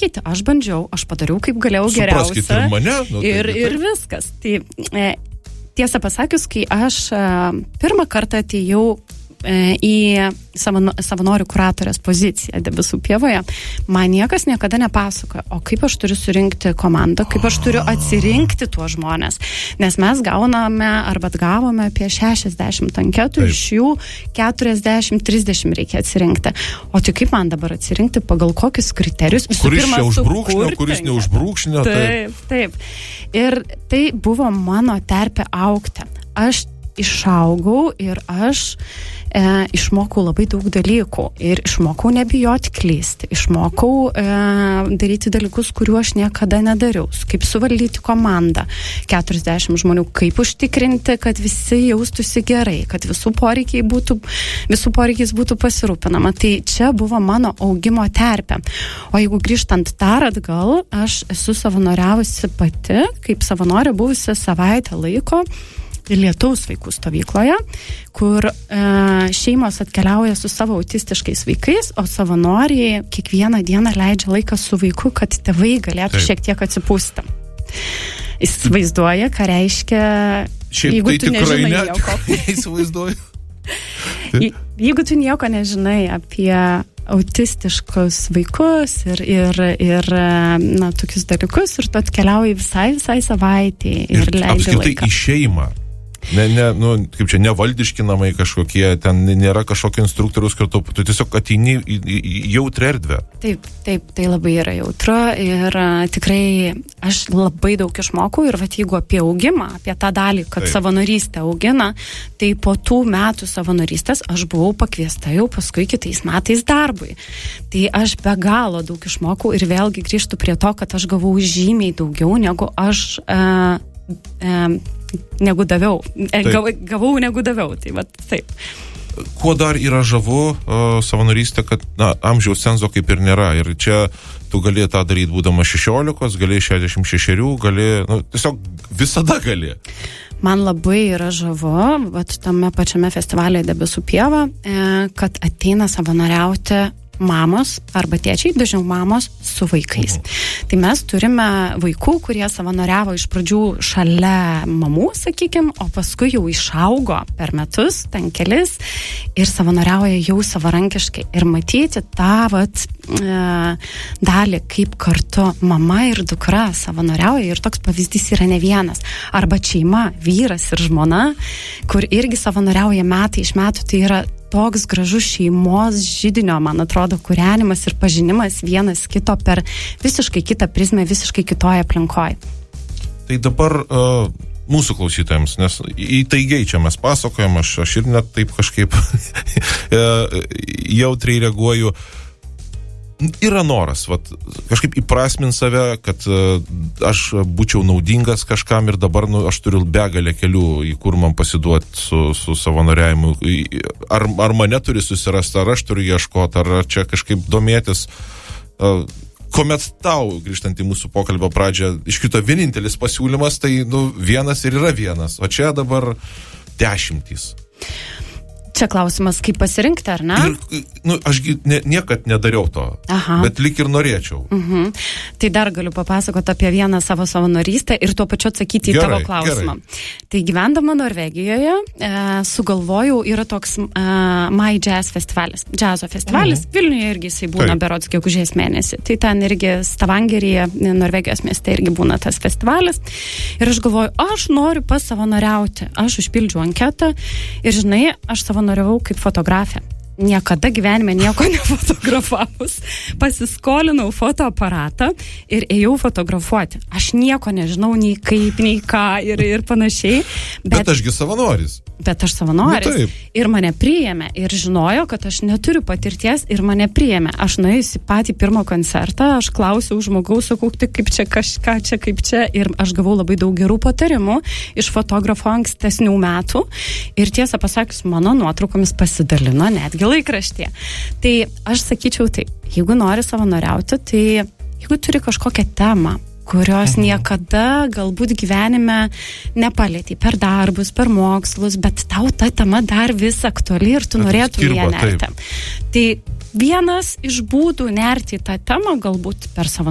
pasikeitė, aš bandžiau, aš padariau kaip galėjau Supraskit geriausia. ir mane. Nu, Ir viskas. Tai tiesą pasakius, kai aš pirmą kartą atėjau į savanorių kuratorės poziciją Debesų pievoje, man niekas niekada nepasakoja, o kaip aš turiu surinkti komandą, kaip aš turiu atsirinkti tuos žmonės. Nes mes gauname arba atgavome apie 60 anketų, iš jų 40-30 reikia atsirinkti. O tai kaip man dabar atsirinkti, pagal kokius kriterijus? Kuris čia užbrūkšnio, kuris neužbrūkšnio. Taip. Ir tai buvo mano terpė augti. Aš išaugau ir aš išmokau labai daug dalykų ir išmokau nebijoti klysti, išmokau daryti dalykus, kuriuo aš niekada nedariau, kaip suvaldyti komandą, 40 žmonių, kaip užtikrinti, kad visi jaustųsi gerai, kad visų poreikiais būtų pasirūpinama. Tai čia buvo mano augimo terpė. O jeigu grįžtant dar atgal, aš esu savanoriavusi pati, kaip savanorė buvusi savaitę laiko Lietaus vaikų stovykloje, kur šeimos atkeliauja su savo autistiškais vaikais, o savanoriai kiekvieną dieną leidžia laiką su vaiku, kad tėvai galėtų šiek tiek atsipūsti. Įsivaizduoja, ką reiškia, jeigu tu nežinai nieko. Jeigu tu nieko nežinai apie autistiškus vaikus ir tokius dalykus, ir tu atkeliauji visai savaitį ir leidži laiką. Apskritai į šeimą. Kaip čia, nevaldiški namai kažkokie, ten nėra kažkokio instruktoriaus, kad tu tiesiog ateini į jautrą erdvę. Taip, tai labai yra jautru ir tikrai aš labai daug išmokau ir jeigu apie augimą, apie tą dalį, kad savanorystė augina, tai po tų metų savanorystės aš buvau pakviesta jau paskui kitais metais darbui. Tai aš be galo daug išmokau ir vėlgi grįžtu prie to, kad aš gavau žymiai daugiau, negu aš negu daviau. Gavau negu daviau. Tai taip. Kuo dar yra žavu savanorystė, kad amžiaus cenzo kaip ir nėra. Ir čia tu gali tą daryti būdama 16, gali 66, gali, tiesiog visada gali. Man labai yra žavu, tame pačiame festivalyje Debesų pieva, kad ateina savanoriauti mamos arba tėčiai, dažniau mamos su vaikais. Tai mes turime vaikų, kurie savanoriavo iš pradžių šalia mamų, sakykime, o paskui jau išaugo per metus, ten kelis, ir savanoriauja jau savarankiškai. Ir matyti tą dalį, kaip kartu mama ir dukra savanoriauja, ir toks pavyzdys yra ne vienas. Arba šeima, vyras ir žmona, kur irgi savanoriauja metai iš metų, tai yra toks gražus šeimos židinio, man atrodo, kūrenimas ir pažinimas vienas kito per visiškai kitą prizmę, visiškai kitoje aplinkoje. Tai dabar mūsų klausytojams, nes įtaigiai čia mes pasakojam, aš ir net taip kažkaip jautriai reaguoju. Yra noras, kažkaip įprasmint save, kad aš būčiau naudingas kažkam ir dabar aš turiu begalę kelių, į kur man pasiduoti su savanoriavimu. Ar mane turi susirasti, ar aš turiu ieškoti, ar čia kažkaip domėtis. Kuomet tau, grįžtant į mūsų pokalbio pradžią, iškrito vienintelis pasiūlymas, tai vienas ir yra vienas, o čia dabar 10. Čia klausimas, kaip pasirinkti, ar ne? Ir, aš niekad nedariau to, bet lyg ir norėčiau. Tai dar galiu papasakoti apie vieną savo savanorystę ir tuo pačiu atsakyti į tavo klausimą. Tai gyvendama Norvegijoje sugalvojau, yra toks My Jazz festivalis, džiazo festivalis. Vilniuje irgi jisai būna berods gegužės mėnesį. Tai ten irgi Stavangeryje, Norvegijos mieste irgi būna tas festivalis. Ir aš galvoju, aš noriu pasavanoriauti. Aš užpildžiau anketą ir žinai, aš savanoriavau kaip fotografė. Niekada gyvenime nieko nefotografavus. Pasiskolinau fotoaparatą ir ėjau fotografuoti. Aš nieko nežinau nei kaip, nei ką ir panašiai. Bet ašgi savanoris. Bet aš savanoris. Ir mane priėmė. Ir žinojo, kad aš neturiu patirties ir mane priėmė. Aš nuėjusi patį pirmą koncertą, aš klausiau žmogaus, sakau, kaip čia, kažką čia, kaip čia. Ir aš gavau labai daug gerų patarimų iš fotografo ankstesnių metų. Ir tiesą pasakius, mano nuotraukomis pasidalino netgi laikraštė. Tai aš sakyčiau taip, jeigu nori savanoriauti, tai jeigu turi kažkokią temą, kurios niekada galbūt gyvenime nepalėtei per darbus, per mokslus, bet tau ta tema dar vis aktuali ir tu norėtum ją nerti. Tai vienas iš būdų nerti į tą temą galbūt per savo